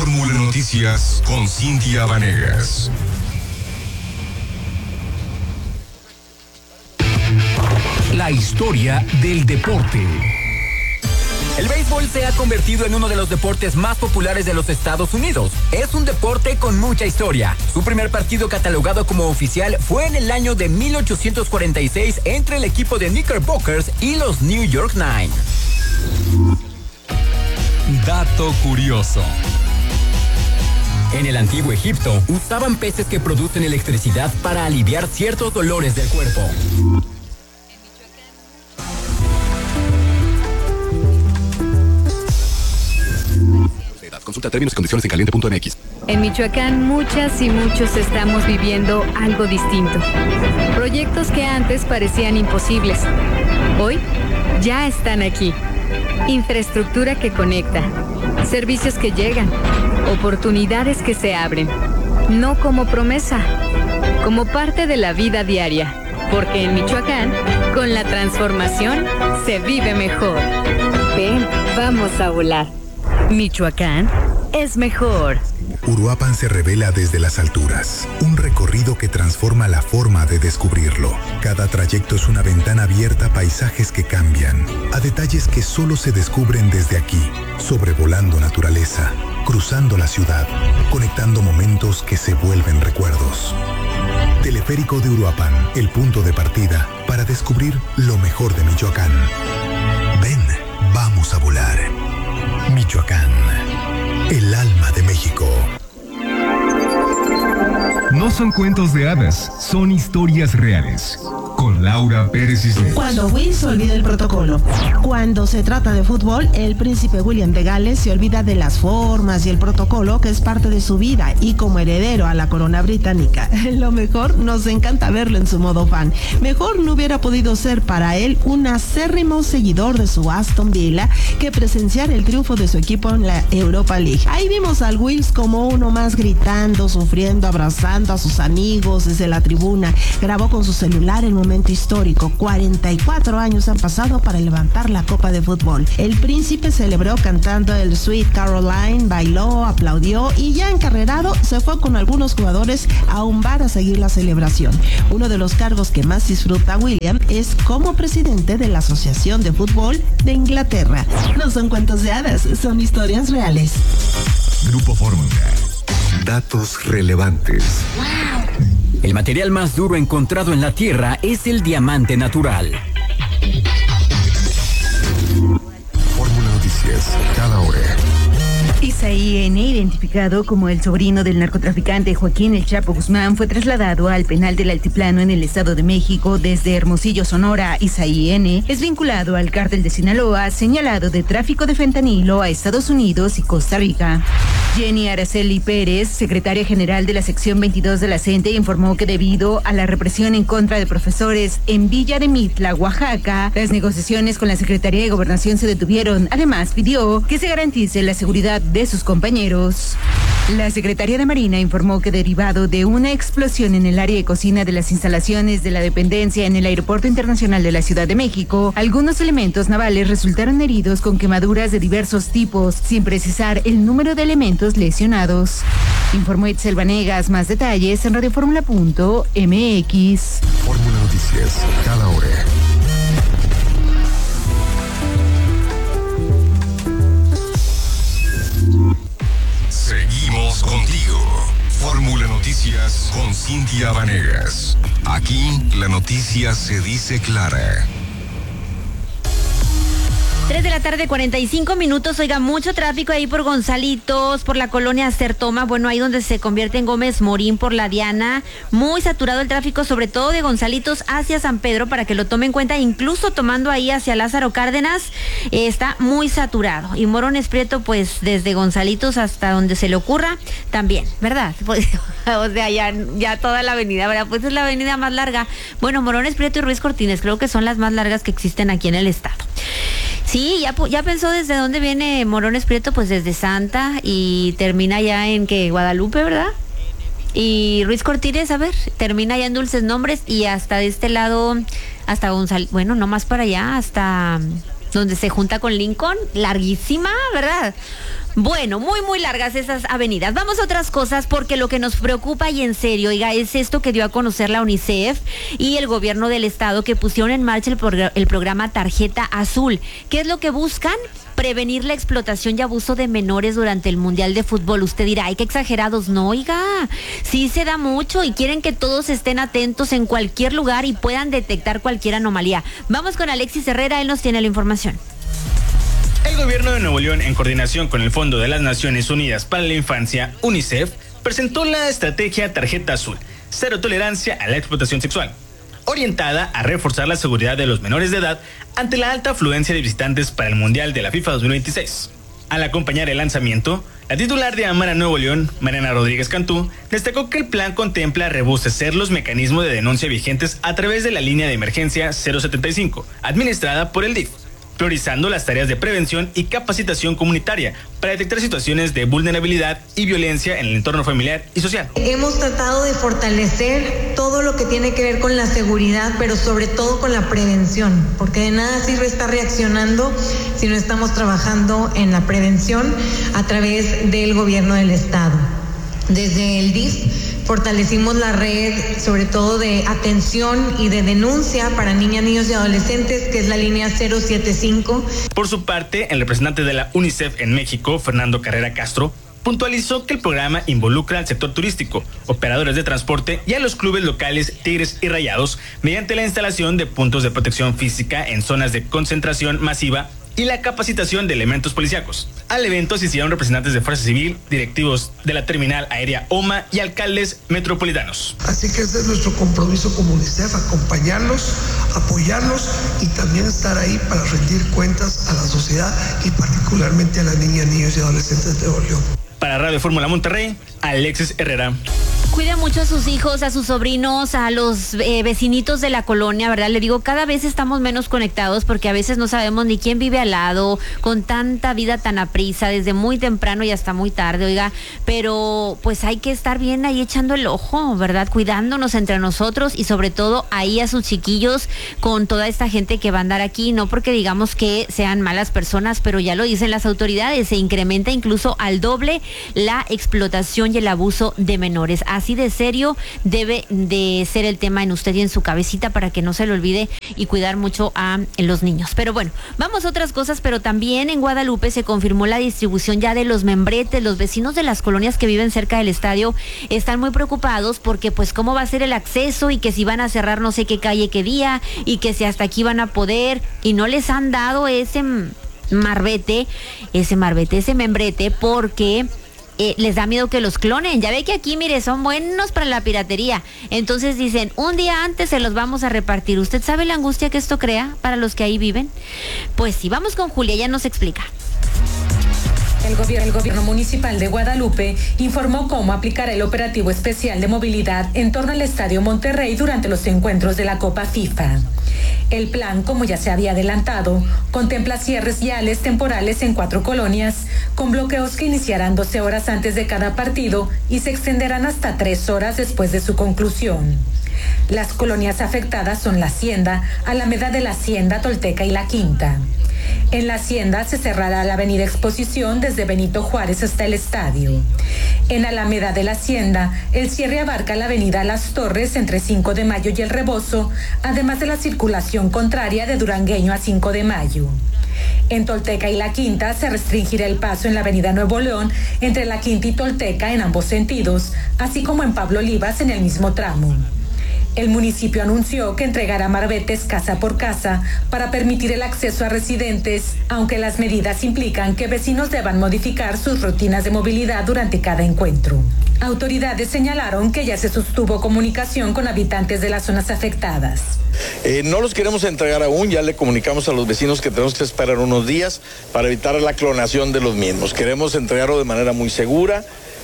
Fórmula Noticias con Cintia Vanegas. La historia del deporte. El béisbol se ha convertido en uno de los deportes más populares de los Estados Unidos. Es un deporte con mucha historia. Su primer partido catalogado como oficial fue en el año de 1846 entre el equipo de Knickerbockers y los New York Nine. Dato curioso. En el antiguo Egipto, usaban peces que producen electricidad para aliviar ciertos dolores del cuerpo. Consulta términos y condiciones en caliente.mx. En Michoacán, muchas y muchos estamos viviendo algo distinto. Proyectos que antes parecían imposibles, hoy ya están aquí. Infraestructura que conecta, servicios que llegan, oportunidades que se abren. No como promesa, como parte de la vida diaria. Porque en Michoacán, con la transformación, se vive mejor. Ven, vamos a volar. Michoacán es mejor. Uruapan se revela desde las alturas. Un recorrido que transforma la forma de descubrirlo. Cada trayecto es una ventana abierta a paisajes que cambian, a detalles que solo se descubren desde aquí, sobrevolando naturaleza, cruzando la ciudad, conectando momentos que se vuelven recuerdos. Teleférico de Uruapan, el punto de partida para descubrir lo mejor de Michoacán. Ven, vamos a volar. Michoacán, el alma de México. No son cuentos de hadas, son historias reales. Con Laura Pérez Cisneros. Cuando Will se olvida el protocolo. Cuando se trata de fútbol, el príncipe William de Gales se olvida de las formas y el protocolo que es parte de su vida, y como heredero a la corona británica, lo mejor, nos encanta verlo en su modo fan. Mejor no hubiera podido ser para él un acérrimo seguidor de su Aston Villa que presenciar el triunfo de su equipo en la Europa League. Ahí vimos al Wills como uno más, gritando, sufriendo, abrazando a sus amigos desde la tribuna. Grabó con su celular el momento histórico. 44 años han pasado para levantar la copa de fútbol. El príncipe celebró cantando el Sweet Caroline, bailó, aplaudió y ya encarrerado se fue con algunos jugadores a un bar a seguir la celebración. Uno de los cargos que más disfruta William es como presidente de la Asociación de Fútbol de Inglaterra. No son cuentos de hadas, son historias reales. Grupo Fórmula. Datos relevantes. El material más duro encontrado en la Tierra es el diamante natural. Fórmula Noticias, cada hora. Isaí N., identificado como el sobrino del narcotraficante Joaquín El Chapo Guzmán, fue trasladado al penal del Altiplano en el Estado de México desde Hermosillo, Sonora. Isaí N. es vinculado al cártel de Sinaloa, señalado de tráfico de fentanilo a Estados Unidos y Costa Rica. Jenny Araceli Pérez, secretaria general de la sección 22 de la CENTE, informó que debido a la represión en contra de profesores en Villa de Mitla, Oaxaca, las negociaciones con la Secretaría de Gobernación se detuvieron. Además, pidió que se garantice la seguridad de sus compañeros. La Secretaría de Marina informó que derivado de una explosión en el área de cocina de las instalaciones de la dependencia en el Aeropuerto Internacional de la Ciudad de México, algunos elementos navales resultaron heridos con quemaduras de diversos tipos, sin precisar el número de elementos lesionados. Informó Itzel Vanegas. Más detalles en radioformula.mx. Fórmula Noticias, cada hora. Seguimos contigo. Fórmula Noticias con Cintia Vanegas. Aquí la noticia se dice clara. 3:45 p.m. Oiga, mucho tráfico ahí por Gonzalitos, por la colonia Certoma, bueno, ahí donde se convierte en Gómez Morín por la Diana. Muy saturado el tráfico, sobre todo de Gonzalitos hacia San Pedro, para que lo tome en cuenta, incluso tomando ahí hacia Lázaro Cárdenas, está muy saturado. Y Morones Prieto, pues desde Gonzalitos hasta donde se le ocurra, también, ¿verdad? Pues, o sea, ya toda la avenida, ¿verdad? Pues es la avenida más larga. Bueno, Morones Prieto y Ruiz Cortines, creo que son las más largas que existen aquí en el estado. Sí, ya pensó desde dónde viene Morones Prieto, pues desde Santa y termina ya en Guadalupe, ¿verdad? Y Ruiz Cortines, a ver, termina ya en Dulces Nombres y hasta de este lado, hasta González, bueno, no más para allá, hasta donde se junta con Lincoln, larguísima, ¿verdad? Bueno, muy, muy largas esas avenidas. Vamos a otras cosas porque lo que nos preocupa y en serio, oiga, es esto que dio a conocer la UNICEF y el gobierno del estado que pusieron en marcha el programa Tarjeta Azul. ¿Qué es lo que buscan? Prevenir la explotación y abuso de menores durante el Mundial de Fútbol. Usted dirá, ay, qué exagerados. No, oiga, sí se da mucho y quieren que todos estén atentos en cualquier lugar y puedan detectar cualquier anomalía. Vamos con Alexis Herrera, él nos tiene la información. El gobierno de Nuevo León, en coordinación con el Fondo de las Naciones Unidas para la Infancia, UNICEF, presentó la estrategia Tarjeta Azul, cero tolerancia a la explotación sexual, orientada a reforzar la seguridad de los menores de edad ante la alta afluencia de visitantes para el Mundial de la FIFA 2026. Al acompañar el lanzamiento, la titular de Amara Nuevo León, Mariana Rodríguez Cantú, destacó que el plan contempla robustecer los mecanismos de denuncia vigentes a través de la línea de emergencia 075, administrada por el DIF, priorizando las tareas de prevención y capacitación comunitaria para detectar situaciones de vulnerabilidad y violencia en el entorno familiar y social. Hemos tratado de fortalecer todo lo que tiene que ver con la seguridad, pero sobre todo con la prevención, porque de nada sirve estar reaccionando si no estamos trabajando en la prevención a través del gobierno del estado. Desde el DIF fortalecimos la red, sobre todo de atención y de denuncia para niñas, niños y adolescentes, que es la línea 075. Por su parte, el representante de la UNICEF en México, Fernando Carrera Castro, puntualizó que el programa involucra al sector turístico, operadores de transporte y a los clubes locales Tigres y Rayados mediante la instalación de puntos de protección física en zonas de concentración masiva y la capacitación de elementos policíacos. Al evento asistieron representantes de Fuerza Civil, directivos de la terminal aérea OMA y alcaldes metropolitanos. Así que ese es nuestro compromiso como UNICEF, acompañarlos, apoyarlos y también estar ahí para rendir cuentas a la sociedad y particularmente a las niñas, niños y adolescentes de Nuevo León. Para Radio Fórmula Monterrey, Alexis Herrera. Cuida mucho a sus hijos, a sus sobrinos, a los vecinitos de la colonia, ¿verdad? Le digo, cada vez estamos menos conectados porque a veces no sabemos ni quién vive al lado, con tanta vida tan aprisa, desde muy temprano y hasta muy tarde, oiga. Pero pues hay que estar bien ahí echando el ojo, ¿verdad? Cuidándonos entre nosotros y sobre todo ahí a sus chiquillos con toda esta gente que va a andar aquí, no porque digamos que sean malas personas, pero ya lo dicen las autoridades, se incrementa incluso al doble la explotación y el abuso de menores. Así de serio debe de ser el tema en usted y en su cabecita para que no se le olvide y cuidar mucho a los niños. Pero bueno, vamos a otras cosas, pero también en Guadalupe se confirmó la distribución ya de los membretes. Los vecinos de las colonias que viven cerca del estadio están muy preocupados porque pues cómo va a ser el acceso y que si van a cerrar no sé qué calle, qué día y que si hasta aquí van a poder y no les han dado ese membrete porque les da miedo que los clonen. Ya ve que aquí, mire, son buenos para la piratería. Entonces dicen, un día antes se los vamos a repartir. ¿Usted sabe la angustia que esto crea para los que ahí viven? Pues sí, vamos con Julia, ella nos explica. El gobierno municipal de Guadalupe informó cómo aplicará el operativo especial de movilidad en torno al Estadio Monterrey durante los encuentros de la Copa FIFA. El plan, como ya se había adelantado, contempla cierres viales temporales en 4 colonias, con bloqueos que iniciarán 12 horas antes de cada partido y se extenderán hasta 3 horas después de su conclusión. Las colonias afectadas son La Hacienda, Alameda de la Hacienda, Tolteca y La Quinta. En La Hacienda se cerrará la avenida Exposición desde Benito Juárez hasta el estadio. En Alameda de la Hacienda, el cierre abarca la avenida Las Torres entre 5 de Mayo y El Rebozo, además de la circulación contraria de Durangueño a 5 de Mayo. En Tolteca y La Quinta se restringirá el paso en la avenida Nuevo León entre La Quinta y Tolteca en ambos sentidos, así como en Pablo Olivas en el mismo tramo. El municipio anunció que entregará marbetes casa por casa para permitir el acceso a residentes, aunque las medidas implican que vecinos deban modificar sus rutinas de movilidad durante cada encuentro. Autoridades señalaron que ya se sostuvo comunicación con habitantes de las zonas afectadas. No los queremos entregar aún, ya le comunicamos a los vecinos que tenemos que esperar unos días para evitar la clonación de los mismos. Queremos entregarlo de manera muy segura,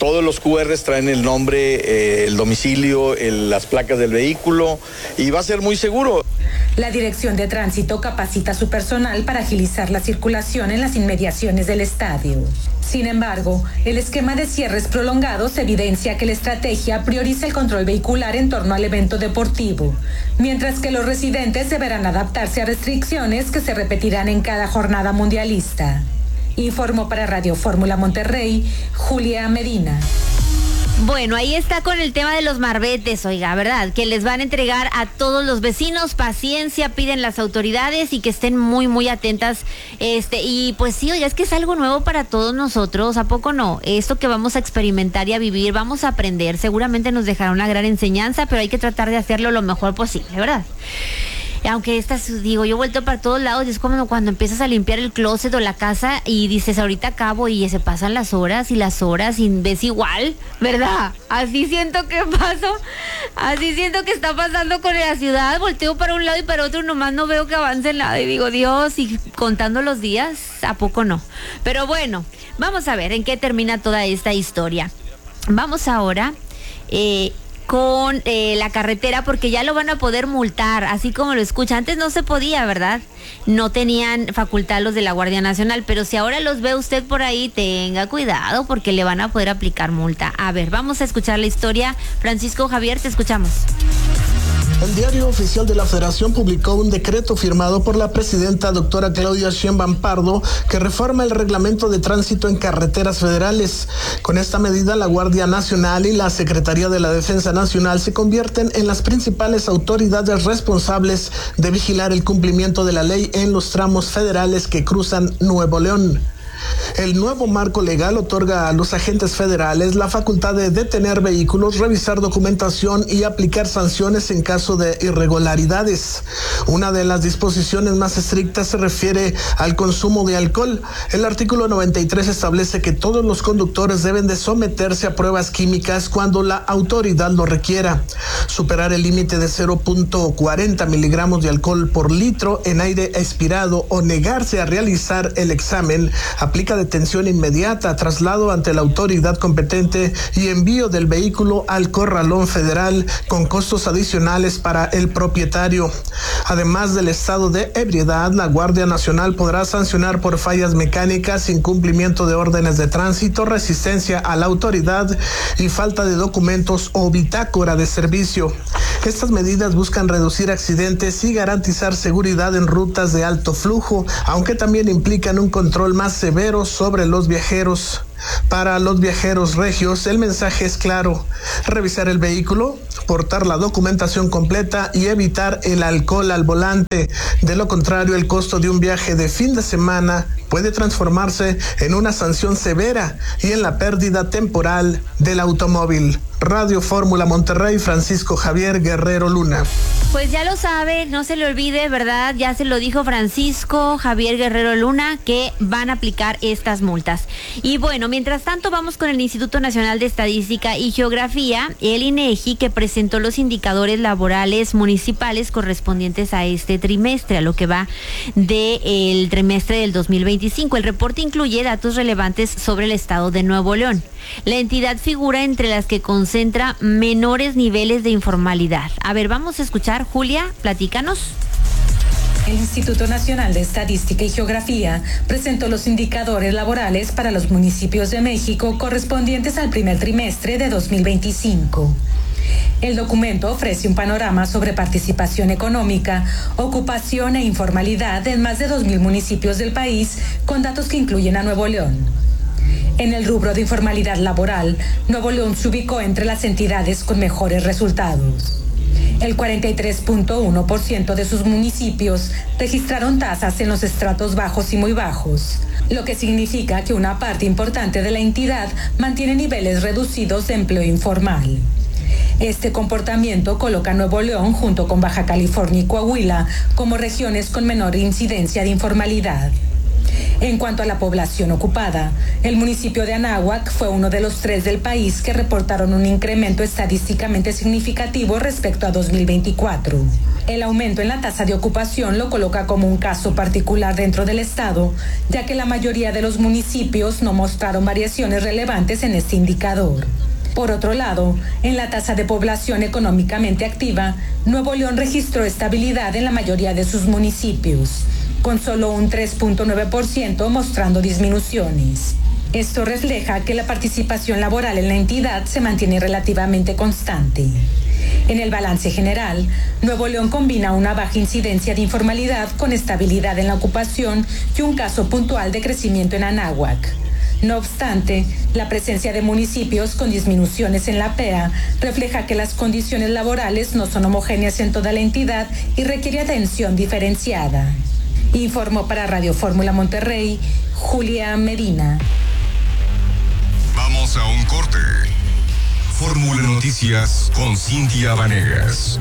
Todos los QRs traen el nombre, el domicilio, las placas del vehículo y va a ser muy seguro. La Dirección de Tránsito capacita a su personal para agilizar la circulación en las inmediaciones del estadio. Sin embargo, el esquema de cierres prolongados evidencia que la estrategia prioriza el control vehicular en torno al evento deportivo, mientras que los residentes deberán adaptarse a restricciones que se repetirán en cada jornada mundialista. Informó para Radio Fórmula Monterrey, Julia Medina. Bueno, ahí está con el tema de los marbetes, oiga, ¿verdad? Que les van a entregar a todos los vecinos. Paciencia, piden las autoridades y que estén muy, muy atentas. Y pues sí, oiga, es que es algo nuevo para todos nosotros, ¿a poco no? Esto que vamos a experimentar y a vivir, vamos a aprender. Seguramente nos dejará una gran enseñanza, pero hay que tratar de hacerlo lo mejor posible, ¿verdad? Aunque yo vuelto para todos lados y es como cuando empiezas a limpiar el closet o la casa y dices, ahorita acabo y se pasan las horas y ves igual, ¿verdad? Así siento que está pasando con la ciudad, volteo para un lado y para otro, nomás no veo que avance nada y digo, Dios, y contando los días, ¿a poco no? Pero bueno, vamos a ver en qué termina toda esta historia. Vamos ahora con la carretera, porque ya lo van a poder multar, así como lo escucha. Antes no se podía, ¿verdad? No tenían facultad los de la Guardia Nacional, pero si ahora los ve usted por ahí, tenga cuidado porque le van a poder aplicar multa. A ver, vamos a escuchar la historia. Francisco Javier, te escuchamos. El Diario Oficial de la Federación publicó un decreto firmado por la presidenta doctora Claudia Sheinbaum Pardo que reforma el reglamento de tránsito en carreteras federales. Con esta medida, la Guardia Nacional y la Secretaría de la Defensa Nacional se convierten en las principales autoridades responsables de vigilar el cumplimiento de la ley en los tramos federales que cruzan Nuevo León. El nuevo marco legal otorga a los agentes federales la facultad de detener vehículos, revisar documentación y aplicar sanciones en caso de irregularidades. Una de las disposiciones más estrictas se refiere al consumo de alcohol. El artículo 93 establece que todos los conductores deben de someterse a pruebas químicas cuando la autoridad lo requiera. Superar el límite de 0.40 miligramos de alcohol por litro en aire expirado o negarse a realizar el examen aplica detención inmediata, traslado ante la autoridad competente y envío del vehículo al corralón federal con costos adicionales para el propietario. Además del estado de ebriedad, la Guardia Nacional podrá sancionar por fallas mecánicas, incumplimiento de órdenes de tránsito, resistencia a la autoridad y falta de documentos o bitácora de servicio. Estas medidas buscan reducir accidentes y garantizar seguridad en rutas de alto flujo, aunque también implican un control más severo sobre los viajeros. Para los viajeros regios, el mensaje es claro: revisar el vehículo, portar la documentación completa y evitar el alcohol al volante. De lo contrario, el costo de un viaje de fin de semana puede transformarse en una sanción severa y en la pérdida temporal del automóvil. Radio Fórmula Monterrey, Francisco Javier Guerrero Luna. Pues ya lo sabe, no se le olvide, ¿verdad? Ya se lo dijo Francisco Javier Guerrero Luna, que van a aplicar estas multas. Y bueno, mientras tanto vamos con el Instituto Nacional de Estadística y Geografía, el INEGI, que presentó los indicadores laborales municipales correspondientes a este trimestre, a lo que va del trimestre del 2025. El reporte incluye datos relevantes sobre el estado de Nuevo León. La entidad figura entre las que concentra menores niveles de informalidad. A ver, vamos a escuchar. Julia, platícanos. El Instituto Nacional de Estadística y Geografía presentó los indicadores laborales para los municipios de México correspondientes al primer trimestre de 2025. El documento ofrece un panorama sobre participación económica, ocupación e informalidad en más de 2,000 municipios del país, con datos que incluyen a Nuevo León. En el rubro de informalidad laboral, Nuevo León se ubicó entre las entidades con mejores resultados. El 43.1% de sus municipios registraron tasas en los estratos bajos y muy bajos, lo que significa que una parte importante de la entidad mantiene niveles reducidos de empleo informal. Este comportamiento coloca a Nuevo León junto con Baja California y Coahuila como regiones con menor incidencia de informalidad. En cuanto a la población ocupada, el municipio de Anáhuac fue uno de los 3 del país que reportaron un incremento estadísticamente significativo respecto a 2024. El aumento en la tasa de ocupación lo coloca como un caso particular dentro del estado, ya que la mayoría de los municipios no mostraron variaciones relevantes en este indicador. Por otro lado, en la tasa de población económicamente activa, Nuevo León registró estabilidad en la mayoría de sus municipios, con solo un 3.9% mostrando disminuciones. Esto refleja que la participación laboral en la entidad se mantiene relativamente constante. En el balance general, Nuevo León combina una baja incidencia de informalidad con estabilidad en la ocupación y un caso puntual de crecimiento en Anáhuac. No obstante, la presencia de municipios con disminuciones en la PEA refleja que las condiciones laborales no son homogéneas en toda la entidad y requiere atención diferenciada. Informó para Radio Fórmula Monterrey, Julia Medina. Vamos a un corte. Fórmula Noticias con Cintia Vanegas.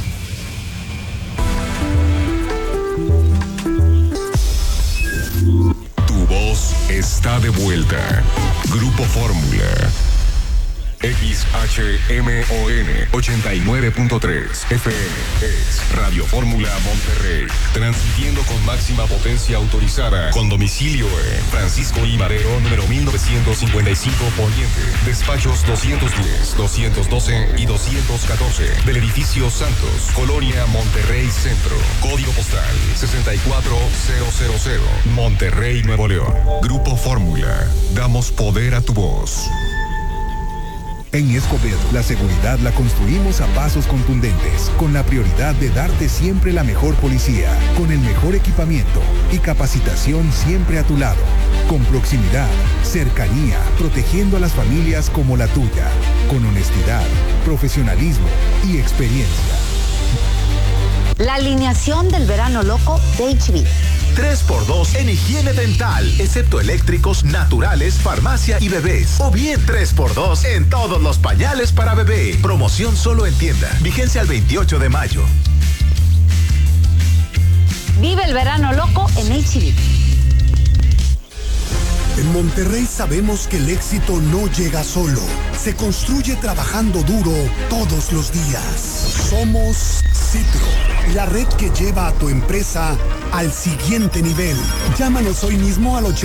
Tu voz está de vuelta. Grupo Fórmula. XHMON 89.3 FM es Radio Fórmula Monterrey, transmitiendo con máxima potencia autorizada, con domicilio en Francisco I. Madero, número 1955 Poniente, despachos 210, 212 y 214 del edificio Santos, Colonia Monterrey Centro, código postal 64000, Monterrey, Nuevo León. Grupo Fórmula, damos poder a tu voz. En Escobedo, la seguridad la construimos a pasos contundentes, con la prioridad de darte siempre la mejor policía, con el mejor equipamiento y capacitación siempre a tu lado, con proximidad, cercanía, protegiendo a las familias como la tuya, con honestidad, profesionalismo y experiencia. La alineación del verano loco de HB. 3x2 en higiene dental, excepto eléctricos, naturales, farmacia y bebés. O bien 3x2 en todos los pañales para bebé. Promoción solo en tienda. Vigencia al 28 de mayo. Vive el verano loco en HB. En Monterrey sabemos que el éxito no llega solo. Se construye trabajando duro todos los días. Somos Citro, la red que lleva a tu empresa al siguiente nivel. Llámanos hoy mismo al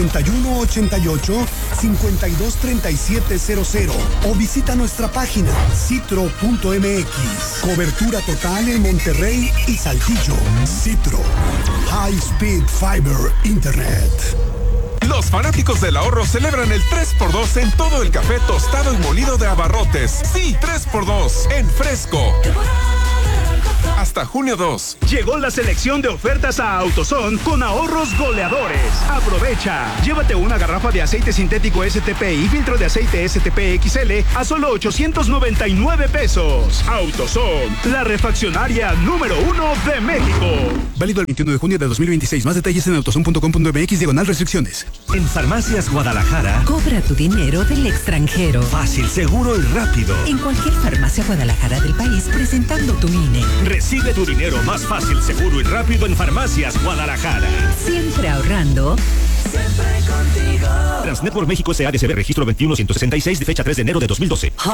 8188-523700 o visita nuestra página citro.mx. Cobertura total en Monterrey y Saltillo. Citro, High Speed Fiber Internet. Los fanáticos del ahorro celebran el 3x2 en todo el café tostado y molido de Abarrotes. Sí, 3x2 en fresco. Hasta junio 2. Llegó la selección de ofertas a AutoZone con ahorros goleadores. Aprovecha. Llévate una garrafa de aceite sintético STP y filtro de aceite STP XL a solo 899 pesos. AutoZone, la refaccionaria número 1 de México. Válido el 21 de junio de 2026. Más detalles en autozone.com.mx/restricciones. En Farmacias Guadalajara, cobra tu dinero del extranjero. Fácil, seguro y rápido. En cualquier farmacia Guadalajara del país, presentando tu INE. Recibe tu dinero más fácil, seguro y rápido en Farmacias Guadalajara. Siempre ahorrando. Siempre contigo. Transnetwork México SADCB registro 21166 de fecha 3 de enero de 2012.